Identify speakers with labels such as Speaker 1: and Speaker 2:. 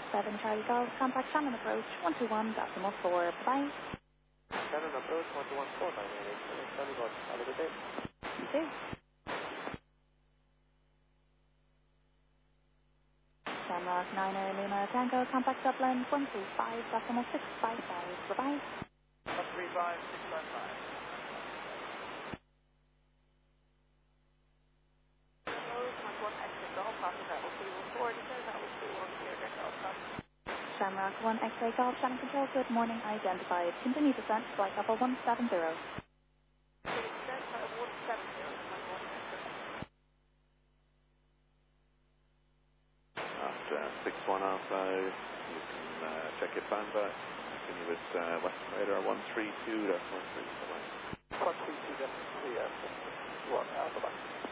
Speaker 1: Charlie Golf, contact Shannon approach 121 decimal 4. Bye.
Speaker 2: Shannon approach 121 4. Charlie Golf. Have a good day.
Speaker 1: You too. Shamrock 9er Lima Tango, contact Dublin 135 decimal 655. Bye.
Speaker 2: 135 655.
Speaker 1: Shamrock 1 X-ray Golf, Shannon Control, good morning, identified. Continue descent, flight level 170.
Speaker 3: After 61 outside, you can check your fan back. Continue with West Radar 132, that's 132.
Speaker 2: 132, that's 1 Alpha back.